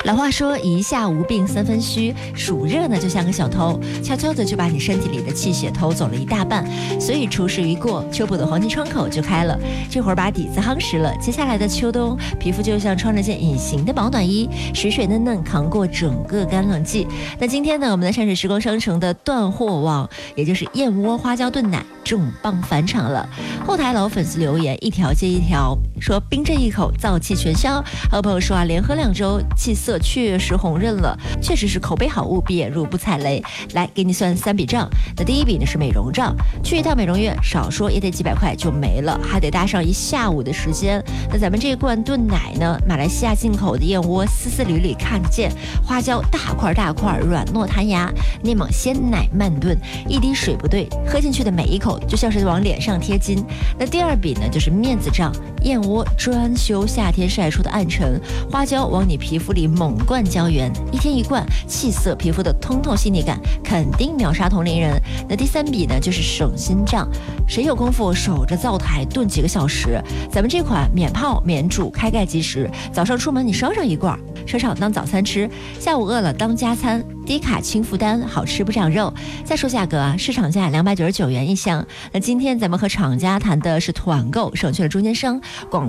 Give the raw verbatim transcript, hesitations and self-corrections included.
老话说一下无病三分虚，暑热呢就像个小偷，悄悄的就把你身体里的气血偷走了一大半。所以初试一过，秋补的黄金窗口就开了，这会儿把底子夯实了，接下来的秋冬皮肤就像穿了件隐形的保暖衣，水水嫩嫩扛过整个干冷季。那今天呢，我们的山水时光商城的断货网，也就是燕窝花椒炖奶重磅返场了。后台老粉丝留言一条接一条，说冰镇一口燥气全消。还有朋友说啊，连喝两周气色确实红润了，确实是口碑好物，闭眼入不踩雷。来给你算三笔账，那第一笔呢是美容账，去一趟美容院少说也得几百块就没了，还得搭上一下午的时间。那咱们这罐炖奶呢，马来西亚进口的燕窝丝丝缕缕看得见，花椒大块大块软糯弹牙，内蒙鲜奶慢炖，一滴水不对，喝进去的每一口就像是往脸上贴金。那第二笔呢就是面子账，燕窝专修夏天晒出的暗沉，花椒往你皮肤里猛灌胶原，一天一罐，气色皮肤的通透细腻感肯定秒杀同龄人。那第三笔呢就是省心账，谁有功夫守着灶台炖几个小时，咱们这款免泡免煮开盖即食，早上出门你烧上一罐，车上当早餐吃，下午饿了当加餐，低卡轻负担，好吃不长肉。再说价格啊，市场价两百九十九元一箱。那今天咱们和厂家谈的是团购，省去了中间商广